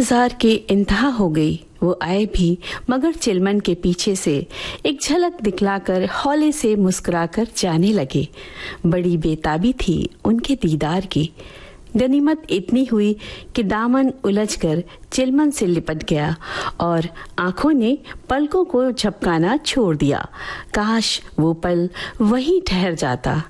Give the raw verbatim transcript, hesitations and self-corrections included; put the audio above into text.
इंतजार के इंतहा हो गई। वो आए भी, मगर चिलमन के पीछे से एक झलक दिखलाकर हौले से मुस्कुराकर जाने लगे। बड़ी बेताबी थी उनके दीदार की। गनीमत इतनी हुई कि दामन उलझकर चिलमन से लिपट गया और आंखों ने पलकों को झपकाना छोड़ दिया। काश वो पल वहीं ठहर जाता।